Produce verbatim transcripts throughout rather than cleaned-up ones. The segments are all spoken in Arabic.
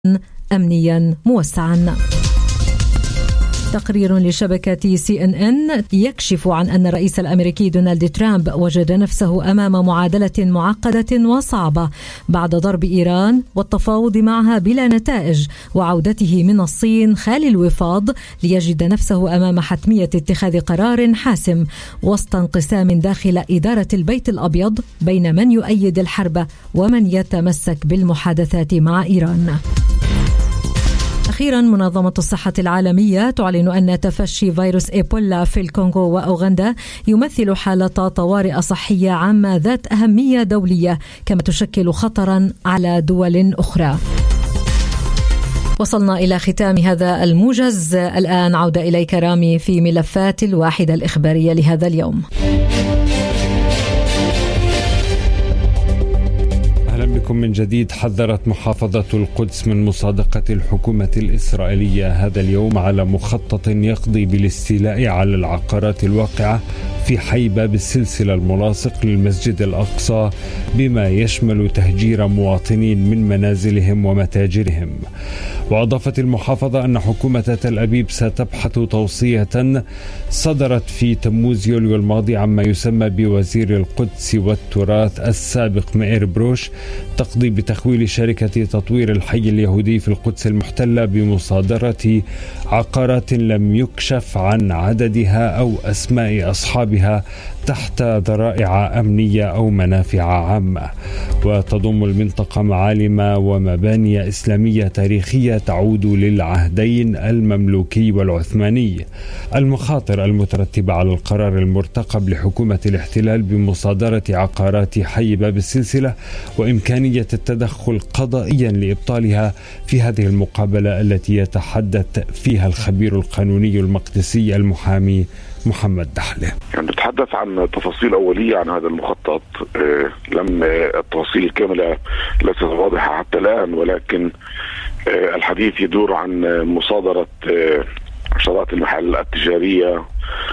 أمنيا موسعا. تقرير لشبكة سي إن إن يكشف عن أن الرئيس الأمريكي دونالد ترامب وجد نفسه أمام معادلة معقدة وصعبة بعد ضرب إيران والتفاوض معها بلا نتائج، وعودته من الصين خالي الوفاض ليجد نفسه أمام حتمية اتخاذ قرار حاسم وسط انقسام داخل إدارة البيت الأبيض بين من يؤيد الحرب ومن يتمسك بالمحادثات مع إيران. أخيرا، منظمة الصحة العالمية تعلن أن تفشي فيروس إيبولا في الكونغو وأوغندا يمثل حالة طوارئ صحية عامة ذات أهمية دولية، كما تشكل خطرا على دول أخرى. وصلنا إلى ختام هذا الموجز. الآن عودة إليك رامي في ملفات الواحدة الإخبارية لهذا اليوم. بكم من جديد. حذرت محافظة القدس من مصادقة الحكومة الإسرائيلية هذا اليوم على مخطط يقضي بالاستيلاء على العقارات الواقعة في حي باب السلسلة الملاصق للمسجد الأقصى، بما يشمل تهجير مواطنين من منازلهم ومتاجرهم. وأضافت المحافظة أن حكومة تل أبيب ستبحث توصية صدرت في تموز يوليو الماضي عما يسمى بوزير القدس والتراث السابق مائير بروش، تقضي بتخويل شركة تطوير الحي اليهودي في القدس المحتلة بمصادرة عقارات لم يكشف عن عددها أو أسماء أصحابها تحت ذرائع أمنية أو منافع عامة. وتضم المنطقة معالم ومباني إسلامية تاريخية تعود للعهدين المملوكي والعثماني. المخاطر المترتبة على القرار المرتقب لحكومة الاحتلال بمصادرة عقارات حي باب السلسلة وإمكانية التدخل قضائيا لإبطالها في هذه المقابلة التي يتحدث فيها الخبير القانوني المقدسي المحامي محمد دحلة. يعني نتحدث عن تفاصيل أولية عن هذا المخطط. آه لم التفاصيل الكاملة ليست واضحة حتى الآن، ولكن آه الحديث يدور عن مصادرة آه عشرات المحال التجارية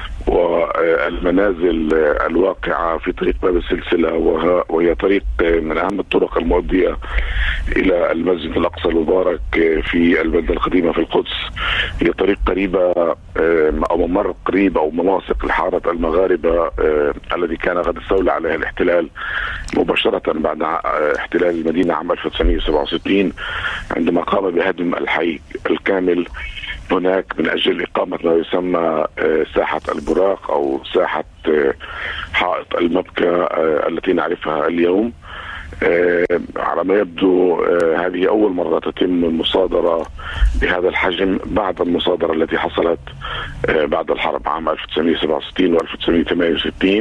والمنازل الواقعة في طريق باب السلسلة، وهي طريق من أهم الطرق المؤدية إلى المسجد الأقصى المبارك في البلدة القديمة في القدس. هي طريق قريبة أو ممر قريب أو ملاصق لحارة المغاربة الذي كان قد استولى عليها الاحتلال مباشرة بعد احتلال المدينة عام ألف وتسعمائة وسبعة وستين، عندما قام بهدم الحي الكامل هناك من أجل إقامة ما يسمى ساحة البراق أو ساحة حائط المبكى التي نعرفها اليوم. على ما يبدو هذه أول مرة تتم المصادرة بهذا الحجم بعد المصادرة التي حصلت بعد الحرب عام ألف وتسعمائة وسبعة وستين و ألف وتسعمائة وثمانية وستين.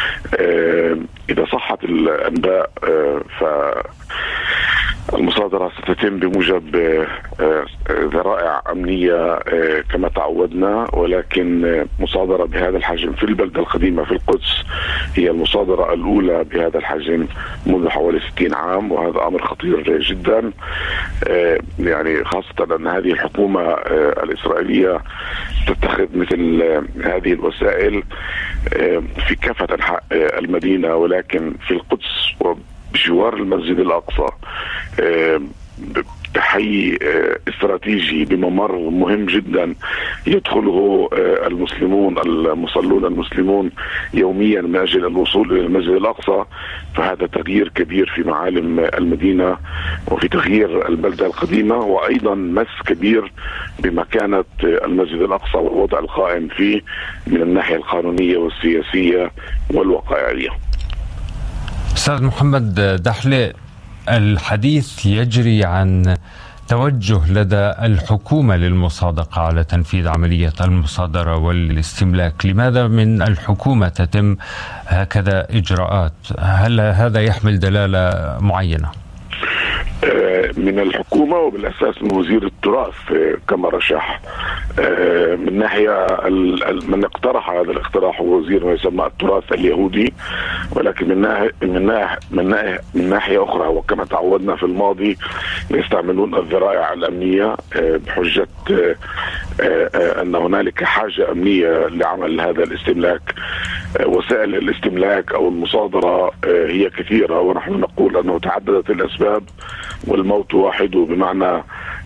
إذا صحت الأنباء ف المصادرة ستتم بموجب ذرائع أمنية كما تعودنا، ولكن مصادرة بهذا الحجم في البلدة القديمة في القدس هي المصادرة الأولى بهذا الحجم منذ حوالي ستين عام، وهذا أمر خطير جدا. يعني خاصة أن هذه الحكومة الإسرائيلية تتخذ مثل هذه الوسائل في كافة أنحاء المدينة، ولكن في القدس بجوار المسجد الأقصى حي استراتيجي بممر مهم جدا يدخله المسلمون المصلون المسلمون يوميا من أجل الوصول إلى المسجد الأقصى. فهذا تغيير كبير في معالم المدينة وفي تغيير البلدة القديمة، وأيضا مس كبير بمكانة المسجد الأقصى والوضع القائم فيه من الناحية القانونية والسياسية والوقائعية. أستاذ محمد دحلة، الحديث يجري عن توجه لدى الحكومة للمصادقة على تنفيذ عملية المصادرة والاستملاك. لماذا من الحكومة تتم هكذا إجراءات؟ هل هذا يحمل دلالة معينة؟ من الحكومة وبالأساس من وزير التراث كما رشح. من ناحية من اقترح هذا الاقتراح هو وزير ما يسمى التراث اليهودي، ولكن من ناحية من ناحية من ناحية, من ناحية أخرى وكما تعودنا في الماضي يستعملون الذرائع الأمنية بحجة أن هنالك حاجة أمنية لعمل هذا الاستملاك. وسائل الاستملاك أو المصادرة هي كثيرة، ونحن نقول أنه تعددت الأسباب والموت واحد، بمعنى